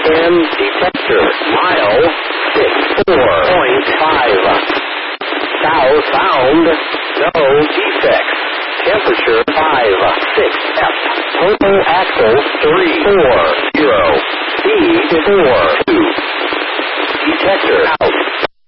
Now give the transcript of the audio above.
and detector. Mile 64.5. South bound. No defects. Temperature 5-6 F. Total axles 340. Speed 42. Detector out.